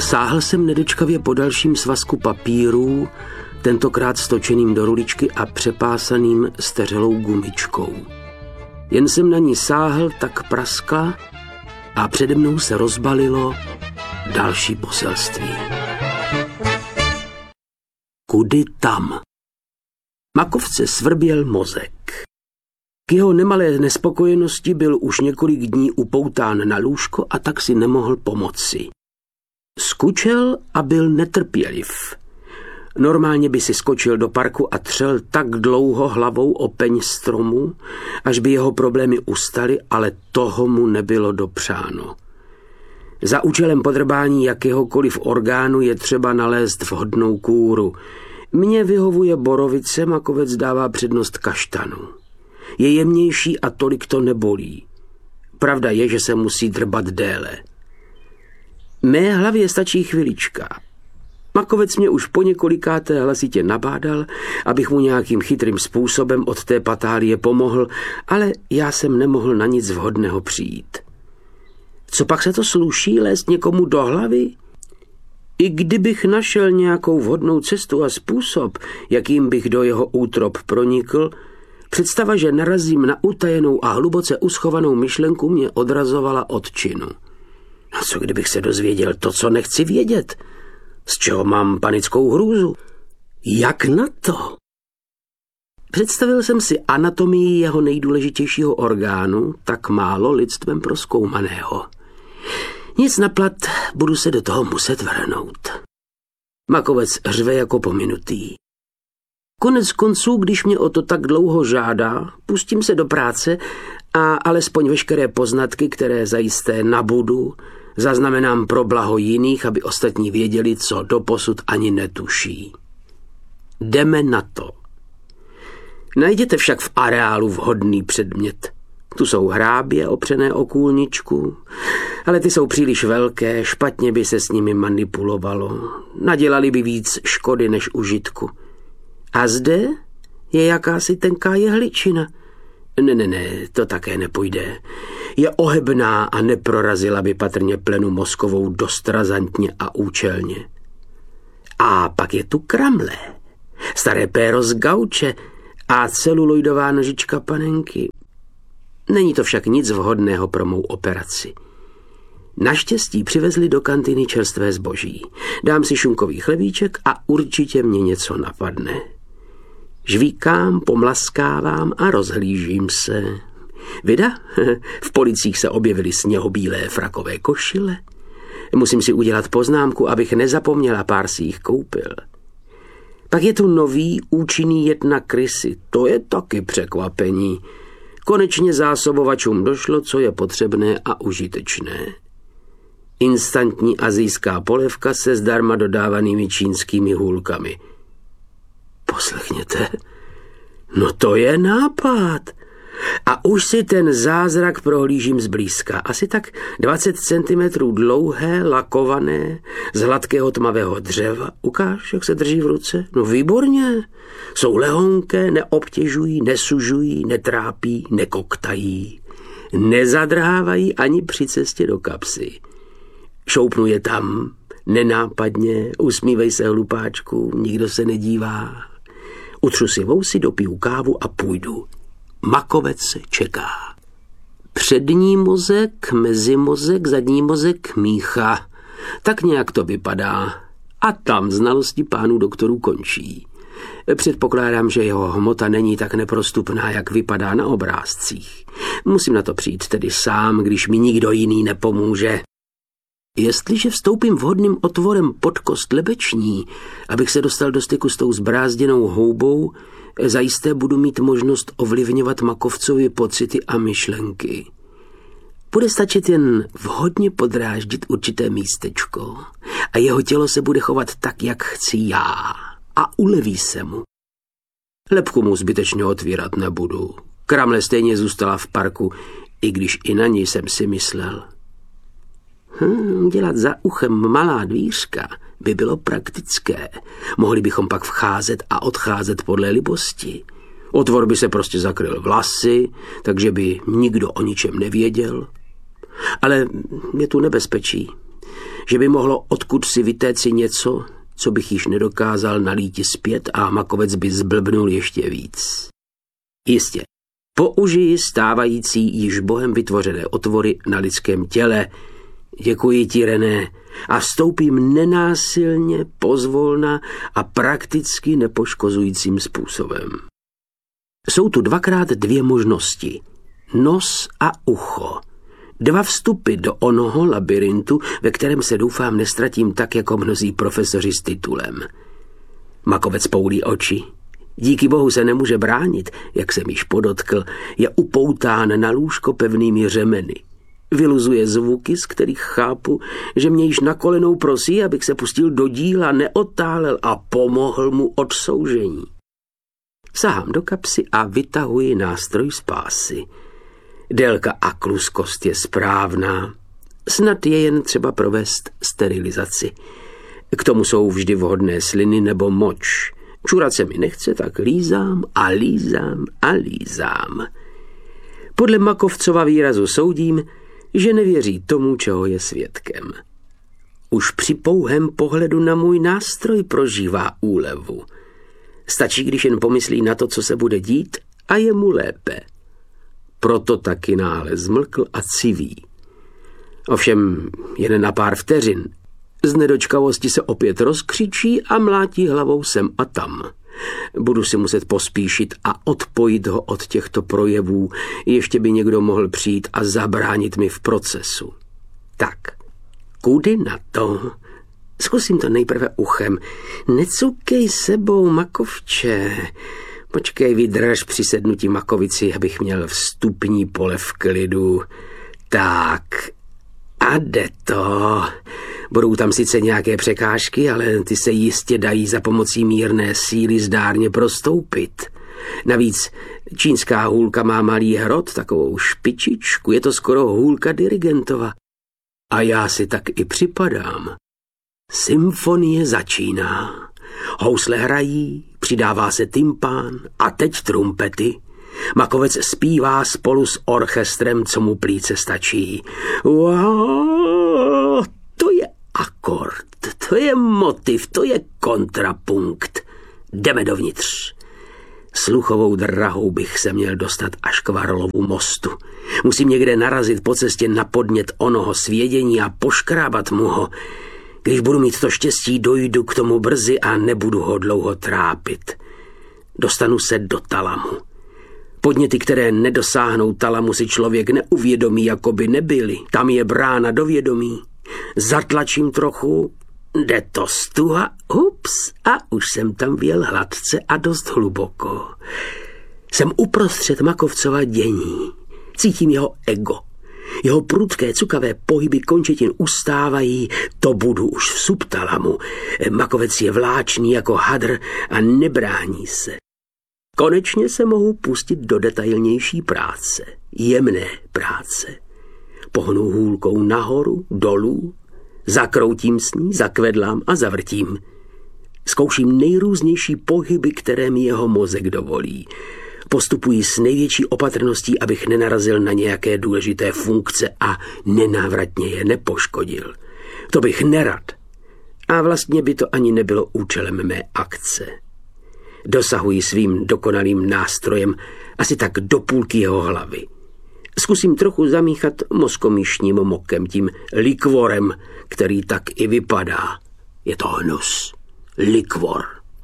Sáhl jsem nedočkavě po dalším svazku papírů, tentokrát stočeným do ruličky a přepásaným steřelou gumičkou. Jen jsem na ní sáhl, tak praskla a přede mnou se rozbalilo další poselství. Kudy tam? Makovce svrběl mozek. K jeho nemalé nespokojenosti byl už několik dní upoután na lůžko a tak si nemohl pomoci. Skučel a byl netrpěliv. Normálně by si skočil do parku a třel tak dlouho hlavou o peň stromu, až by jeho problémy ustaly, ale toho mu nebylo dopřáno. Za účelem podrbání jakéhokoliv orgánu je třeba nalézt vhodnou kůru. Mně vyhovuje borovice, makovec dává přednost kaštanu. Je jemnější a tolik to nebolí. Pravda je, že se musí drbat déle. Mé hlavě stačí chvilička. Makovec mě už po několikáté hlasitě nabádal, abych mu nějakým chytrým způsobem od té patálie pomohl, ale já jsem nemohl na nic vhodného přijít. Co pak se to sluší lézt někomu do hlavy? I kdybych našel nějakou vhodnou cestu a způsob, jakým bych do jeho útrob pronikl, představa, že narazím na utajenou a hluboce uschovanou myšlenku, mě odrazovala od činu. A co kdybych se dozvěděl to, co nechci vědět? Z čeho mám panickou hrůzu? Jak na to? Představil jsem si anatomii jeho nejdůležitějšího orgánu, tak málo lidstvem prozkoumaného. Nic naplat, budu se do toho muset vrhnout. Makovec řve jako pominutý. Konec konců, když mě o to tak dlouho žádá, pustím se do práce a alespoň veškeré poznatky, které zajisté nabudu, zaznamenám pro blaho jiných, aby ostatní věděli, co doposud ani netuší. Jdeme na to. Najděte však v areálu vhodný předmět. Tu jsou hrábě opřené o kůlničku, ale ty jsou příliš velké, špatně by se s nimi manipulovalo. Nadělali by víc škody než užitku. A zde je jakási tenká jehličina. Ne, to také nepůjde. Je ohebná a neprorazila by patrně plenu mozkovou dost razantně a účelně. A pak je tu kramle, staré péro z gauče a celuloidová nožička panenky. Není to však nic vhodného pro mou operaci. Naštěstí přivezli do kantýny čerstvé zboží. Dám si šunkový chlebíček a určitě mě něco napadne. Žvíkám, pomlaskávám a rozhlížím se. Vida? V policích se objevily sněhobílé frakové košile. Musím si udělat poznámku, abych nezapomněla, pár si jich koupil. Pak je tu nový účinný jed na krysy. To je taky překvapení. Konečně zásobovačům došlo, co je potřebné a užitečné. Instantní asijská polévka se zdarma dodávanými čínskými hůlkami. Poslechněte, no to je nápad. A už si ten zázrak prohlížím zblízka. Asi tak 20 cm dlouhé, lakované, z hladkého tmavého dřeva. Ukáž, jak se drží v ruce? No výborně. Jsou lehonké, neobtěžují, nesužují, netrápí, nekoktají. Nezadrhávají ani při cestě do kapsy. Šoupnu je tam, nenápadně, usmívej se, hlupáčku, nikdo se nedívá. Utřu si vousy, dopiju kávu a půjdu. Makovec se čeká. Přední mozek, mezimozek, zadní mozek, mícha. Tak nějak to vypadá. A tam znalosti pánů doktorů končí. Předpokládám, že jeho hmota není tak neprostupná, jak vypadá na obrázcích. Musím na to přijít tedy sám, když mi nikdo jiný nepomůže. Jestliže vstoupím vhodným otvorem pod kost lebeční, abych se dostal do styku s tou zbrázděnou houbou, zajisté budu mít možnost ovlivňovat Makovcovi pocity a myšlenky. Bude stačit jen vhodně podráždit určité místečko a jeho tělo se bude chovat tak, jak chci já, a uleví se mu. Lebku mu zbytečně otvírat nebudu. Kramle stejně zůstala v parku, i když i na něj jsem si myslel. Dělat za uchem malá dvířka by bylo praktické. Mohli bychom pak vcházet a odcházet podle libosti. Otvor by se prostě zakryl vlasy, takže by nikdo o ničem nevěděl. Ale je tu nebezpečí. že by mohlo odkud si vytéci něco, co bych již nedokázal nalíti zpět a makovec by zblbnul ještě víc. Jistě, použiji stávající již Bohem vytvořené otvory na lidském těle. Děkuji ti, René, a vstoupím nenásilně, pozvolna a prakticky nepoškozujícím způsobem. Jsou tu 2x2 možnosti. Nos a ucho. 2 vstupy do onoho labirintu, ve kterém se doufám nestratím tak, jako mnozí profesoři s titulem. Makovec poulí oči. Díky bohu se nemůže bránit, jak jsem již podotkl, je upoután na lůžko pevnými řemeny. Vyluzuje zvuky, z kterých chápu, že mě již na kolenou prosí, abych se pustil do díla, neotálel a pomohl mu od soužení. Sahám do kapsy a vytahuji nástroj spásy. Délka a kluskost je správná. Snad je jen třeba provést sterilizaci. K tomu jsou vždy vhodné sliny nebo moč. Čurat se mi nechce, tak lízám a lízám a lízám. Podle Makovcova výrazu soudím, že nevěří tomu, čeho je svědkem. Už při pouhém pohledu na můj nástroj prožívá úlevu. Stačí, když jen pomyslí na to, co se bude dít, a je mu lépe. Proto taky náhle zmlkl a civí. Ovšem jen na pár vteřin. Z nedočkavosti se opět rozkřičí a mlátí hlavou sem a tam. Budu si muset pospíšit a odpojit ho od těchto projevů. Ještě by někdo mohl přijít a zabránit mi v procesu. Tak, kudy na to? Zkusím to nejprve uchem. Necukej sebou, Makovče. Počkej, vydrž při sednutí Makovici, abych měl vstupní pole v klidu. Tak, a jde to. Budou tam sice nějaké překážky, ale ty se jistě dají za pomocí mírné síly zdárně prostoupit. Navíc čínská hůlka má malý hrot, takovou špičičku, je to skoro hůlka dirigentova. A já si tak i připadám. Symfonie začíná. Housle hrají, přidává se tympán a teď trumpety. Makovec zpívá spolu s orchestrem, co mu plíce stačí. Wow, to je akord, to je motiv, to je kontrapunkt. Jdeme dovnitř. Sluchovou drahou bych se měl dostat až k Varlovu mostu. Musím někde narazit po cestě na podnět onoho svědění a poškrábat mu ho. Když budu mít to štěstí, dojdu k tomu brzy a nebudu ho dlouho trápit. Dostanu se do talamu. Podněty, které nedosáhnou talamu, si člověk neuvědomí, jako by nebyly. Tam je brána do vědomí. Zatlačím trochu, jde to stuha, ups, a už jsem tam vjel hladce a dost hluboko. Jsem uprostřed Makovcova dění. Cítím jeho ego. Jeho prudké, cukavé pohyby končetin ustávají, to budu už v subtalamu. Makovec je vláčný jako hadr a nebrání se. Konečně se mohu pustit do detailnější práce, jemné práce. Pohnu hůlkou nahoru, dolů, zakroutím s ní, zakvedlám a zavrtím. Zkouším nejrůznější pohyby, které mi jeho mozek dovolí. Postupuji s největší opatrností, abych nenarazil na nějaké důležité funkce a nenávratně je nepoškodil. To bych nerad. A vlastně by to ani nebylo účelem mé akce. Dosahuji svým dokonalým nástrojem asi tak do půlky jeho hlavy. Zkusím trochu zamíchat mozkomíšním mokem, tím likvorem, který tak i vypadá. Je to hnus. Likvor.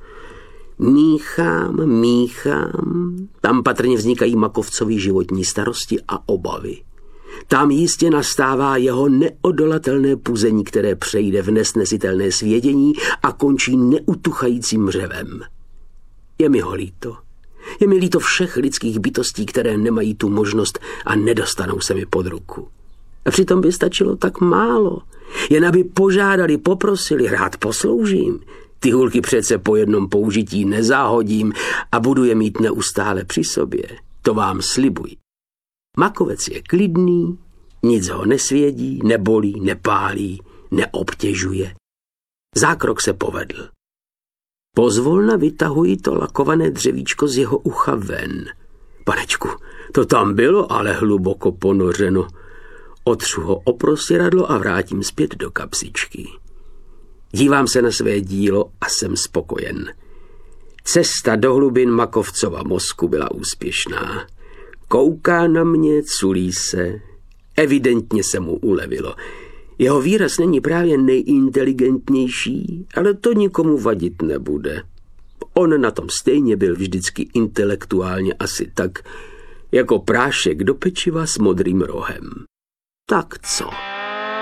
Míchám. Tam patrně vznikají Makovcovi životní starosti a obavy. Tam jistě nastává jeho neodolatelné puzení, které přejde v nesnesitelné svědění a končí neutuchajícím řevem. Je mi ho líto. Je mi líto všech lidských bytostí, které nemají tu možnost a nedostanou se mi pod ruku. A přitom by stačilo tak málo. Jen aby požádali, poprosili, rád posloužím. Ty hůlky přece po jednom použití nezáhodím a budu je mít neustále při sobě. To vám slibuji. Makovec je klidný, nic ho nesvědí, nebolí, nepálí, neobtěžuje. Zákrok se povedl. Pozvolna vytahuji to lakované dřevíčko z jeho ucha ven. Panečku, to tam bylo ale hluboko ponořeno. Otřu ho o prostěradlo a vrátím zpět do kapsičky. Dívám se na své dílo a jsem spokojen. Cesta do hlubin Makovcova mozku byla úspěšná. Kouká na mě, culí se. Evidentně se mu ulevilo. Jeho výraz není právě nejinteligentnější, ale to nikomu vadit nebude. On na tom stejně byl vždycky intelektuálně asi tak, jako prášek do pečiva s modrým rohem. Tak co?